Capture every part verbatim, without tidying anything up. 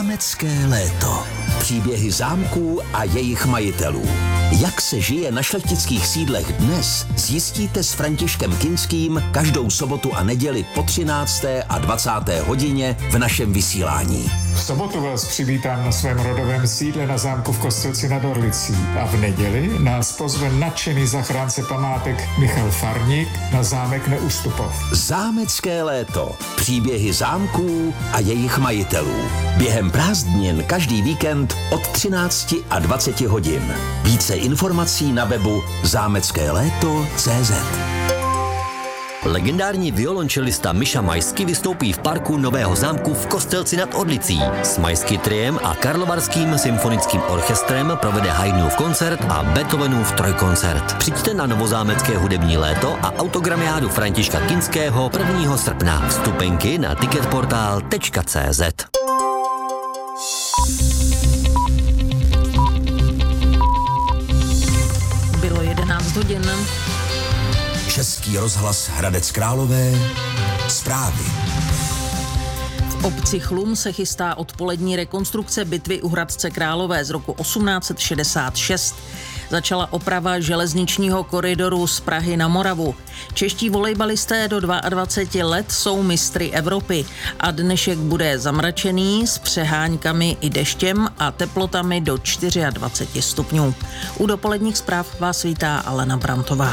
Zámecké léto. Příběhy zámků a jejich majitelů. Jak se žije na šlechtických sídlech dnes, zjistíte s Františkem Kinským každou sobotu a neděli po třinácté a dvacáté hodině v našem vysílání. V sobotu vás přivítám na svém rodovém sídle na zámku v Kostelci nad Orlicí a v neděli nás pozve nadšený zachránce památek Michal Farník na zámek Neustupov. Zámecké léto. Příběhy zámků a jejich majitelů. Během prázdnin každý víkend od třinácti a dvaceti hodin. Více informací na webu zámecké léto tečka cé zet. Legendární violončelista Miša Majský vystoupí v parku Nového zámku v Kostelci nad Orlicí. S Majský triem a Karlovarským symfonickým orchestrem provede Haydnův koncert a Beethovenův trojkoncert. Přijďte na novozámecké hudební léto a autogramiádu Františka Kinského prvního srpna. Vstupenky na ticketportal tečka cé zet. Bylo jedenáct hodin. Český rozhlas Hradec Králové. Zprávy. V obci Chlum se chystá odpolední rekonstrukce bitvy u Hradce Králové z roku osmnáct set šedesát šest. Začala oprava železničního koridoru z Prahy na Moravu. Čeští volejbalisté do dvaceti dvou let jsou mistry Evropy a dnešek bude zamračený s přeháňkami i deštěm a teplotami do dvaceti čtyř stupňů. U dopoledních zpráv vás vítá Alena Brantová.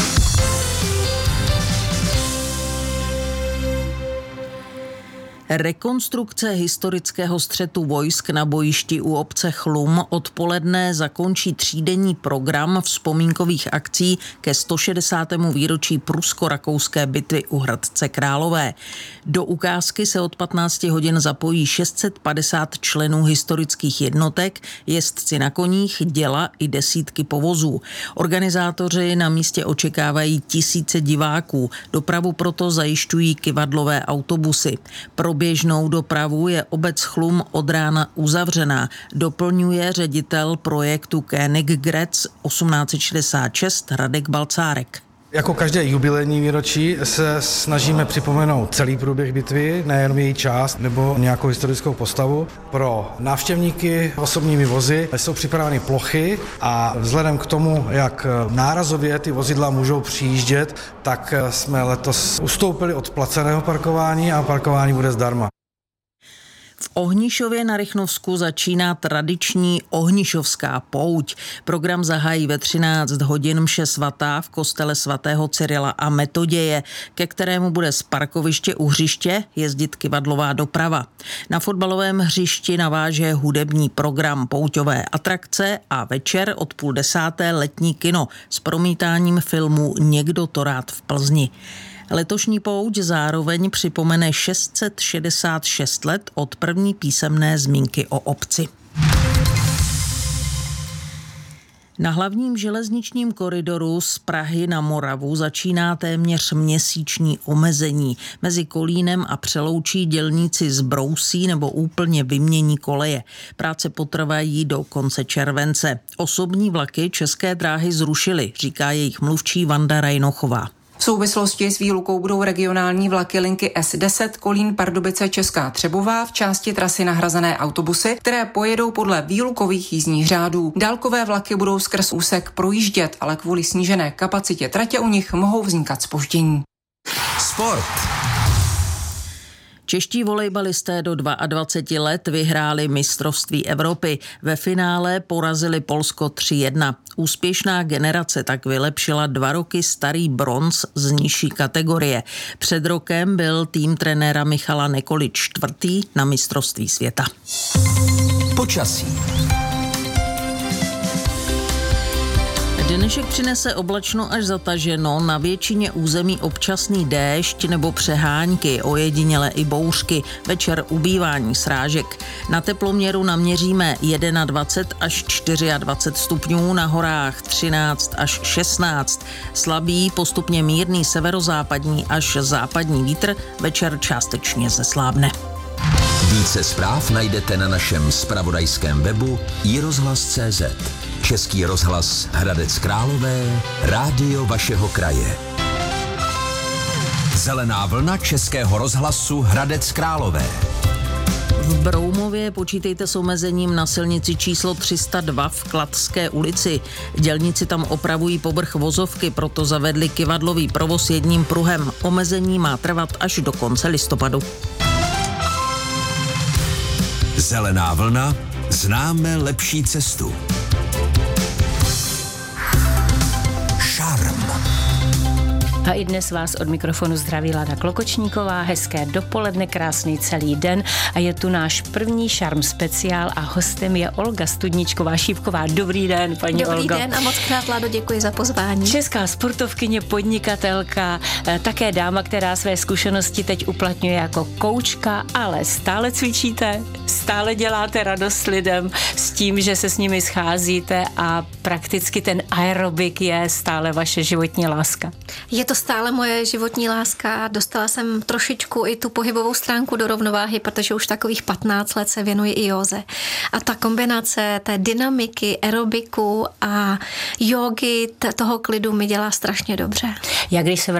Rekonstrukce historického střetu vojsk na bojišti u obce Chlum odpoledne zakončí třídenní program vzpomínkových akcí ke sto šedesátému výročí prusko-rakouské bitvy u Hradce Králové. Do ukázky se od patnácti hodin zapojí šest set padesát členů historických jednotek, jezdci na koních, děla i desítky povozů. Organizátoři na místě očekávají tisíce diváků. Dopravu proto zajišťují kyvadlové autobusy. Pro běžnou dopravu je obec Chlum od rána uzavřená, doplňuje ředitel projektu Königgrätz osmnáct set šedesát šest Radek Balcárek. Jako každé jubilejní výročí se snažíme připomenout celý průběh bitvy, nejen její část nebo nějakou historickou postavu. Pro návštěvníky osobními vozy jsou připraveny plochy a vzhledem k tomu, jak nárazově ty vozidla můžou přijíždět, tak jsme letos ustoupili od placeného parkování a parkování bude zdarma. V Ohnišově na Rychnovsku začíná tradiční ohnišovská pouť. Program zahájí ve třináct hodin mše svatá v kostele svatého Cyrila a Metoděje, ke kterému bude z parkoviště u hřiště jezdit kyvadlová doprava. Na fotbalovém hřišti naváže hudební program pouťové atrakce a večer od půl desáté letní kino s promítáním filmu Někdo to rád v Plzni. Letošní pouť zároveň připomene šest set šedesát šest let od první písemné zmínky o obci. Na hlavním železničním koridoru z Prahy na Moravu začíná téměř měsíční omezení. Mezi Kolínem a Přeloučí dělníci zbrousí nebo úplně vymění koleje. Práce potrvají do konce července. Osobní vlaky České dráhy zrušily, říká jejich mluvčí Vanda Rajnochová. V souvislosti s výlukou budou regionální vlaky linky S deset Kolín Pardubice Česká Třebová v části trasy nahrazené autobusy, které pojedou podle výlukových jízdních řádů. Dálkové vlaky budou skrz úsek projíždět, ale kvůli snížené kapacitě tratě u nich mohou vznikat zpoždění. Sport. Čeští volejbalisté do dvaceti dvou let vyhráli mistrovství Evropy. Ve finále porazili Polsko tři jedna. Úspěšná generace tak vylepšila dva roky starý bronz z nižší kategorie. Před rokem byl tým trenéra Michala Nekoli čtvrtý na mistrovství světa. Počasí. Dnešek přinese oblačno až zataženo, na většině území občasný déšť nebo přeháňky, ojediněle i bouřky, večer ubývání srážek. Na teploměru naměříme dvacet jedna až dvacet čtyři stupňů, na horách třináct až šestnáct. Slabý, postupně mírný severozápadní až západní vítr, večer částečně zeslábne. Více zpráv najdete na našem zpravodajském webu i rozhlas tečka cé zet. Český rozhlas Hradec Králové, rádio vašeho kraje. Zelená vlna Českého rozhlasu Hradec Králové. V Broumově počítejte s omezením na silnici číslo tři sta dva v Kladské ulici. Dělníci tam opravují povrch vozovky, proto zavedli kyvadlový provoz jedním pruhem. Omezení má trvat až do konce listopadu. Zelená vlna, známe lepší cestu. Šarm. A i dnes vás od mikrofonu zdraví Láďa Klokočníková. Hezké dopoledne, krásný celý den a je tu náš první Šarm speciál a hostem je Olga Studničková-Šípková. Dobrý den, paní Dobrý Olgo. Dobrý den a moc krát, Láďo, děkuji za pozvání. Česká sportovkyně, podnikatelka, také dáma, která své zkušenosti teď uplatňuje jako koučka, ale stále cvičíte, stále děláte radost lidem s tím, že se s nimi scházíte a prakticky ten aerobik je stále vaše životní láska. Je to stále moje životní láska. Dostala jsem trošičku i tu pohybovou stránku do rovnováhy, protože už takových patnáct let se věnuji i józe. A ta kombinace té dynamiky, aerobiku a jógy, toho klidu mi dělá strašně dobře. Já když se